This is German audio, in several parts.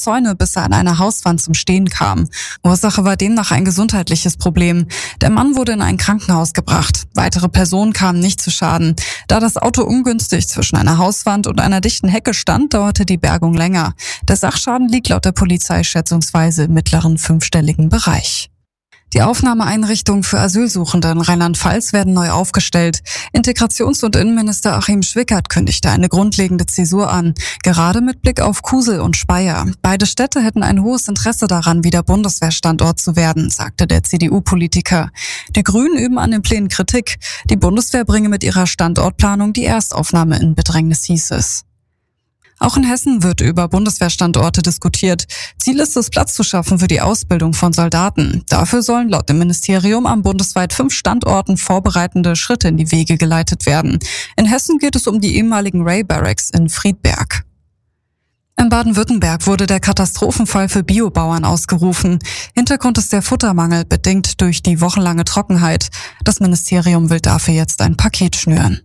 Zäune, bis er an einer Hauswand zum Stehen kam. Ursache war demnach ein gesundheitliches Problem. Der Mann wurde in ein Krankenhaus gebracht. Weitere Personen kamen nicht zu Schaden. Da das Auto ungünstig zwischen einer Hauswand und einer dichten Hecke stand, dauerte die Bergung länger. Der Sachschaden liegt laut der Polizei schätzungsweise im mittleren fünfstelligen Bereich. Die Aufnahmeeinrichtungen für Asylsuchende in Rheinland-Pfalz werden neu aufgestellt. Integrations- und Innenminister Achim Schwickert kündigte eine grundlegende Zäsur an, gerade mit Blick auf Kusel und Speyer. Beide Städte hätten ein hohes Interesse daran, wieder Bundeswehrstandort zu werden, sagte der CDU-Politiker. Die Grünen üben an den Plänen Kritik. Die Bundeswehr bringe mit ihrer Standortplanung die Erstaufnahme in Bedrängnis, hieß es. Auch in Hessen wird über Bundeswehrstandorte diskutiert. Ziel ist es, Platz zu schaffen für die Ausbildung von Soldaten. Dafür sollen laut dem Ministerium an bundesweit 5 Standorten vorbereitende Schritte in die Wege geleitet werden. In Hessen geht es um die ehemaligen Ray Barracks in Friedberg. In Baden-Württemberg wurde der Katastrophenfall für Biobauern ausgerufen. Hintergrund ist der Futtermangel, bedingt durch die wochenlange Trockenheit. Das Ministerium will dafür jetzt ein Paket schnüren.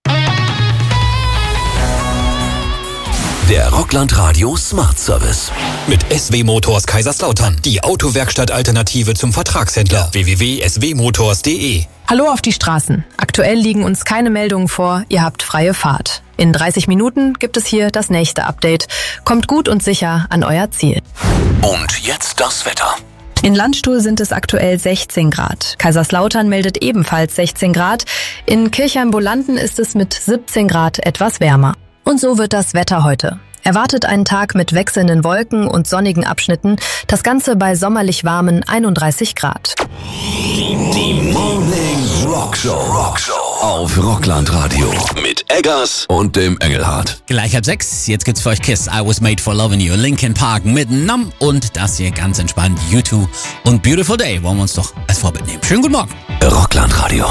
Der Rockland Radio Smart Service. Mit SW Motors Kaiserslautern. Die Autowerkstatt-Alternative zum Vertragshändler. www.swmotors.de. Hallo auf die Straßen. Aktuell liegen uns keine Meldungen vor. Ihr habt freie Fahrt. In 30 Minuten gibt es hier das nächste Update. Kommt gut und sicher an euer Ziel. Und jetzt das Wetter. In Landstuhl sind es aktuell 16 Grad. Kaiserslautern meldet ebenfalls 16 Grad. In Kirchheim-Bolanden ist es mit 17 Grad etwas wärmer. Und so wird das Wetter heute. Erwartet einen Tag mit wechselnden Wolken und sonnigen Abschnitten. Das Ganze bei sommerlich warmen 31 Grad. Die Morning Rockshow auf Rockland Radio. Mit Eggers und dem Engelhardt. Gleich ab 6. Jetzt gibt's für euch Kiss, I Was Made for Loving You, Linkin Park mit Numb und das hier ganz entspannt U2 und Beautiful Day wollen wir uns doch als Vorbild nehmen. Schönen guten Morgen. Rockland Radio.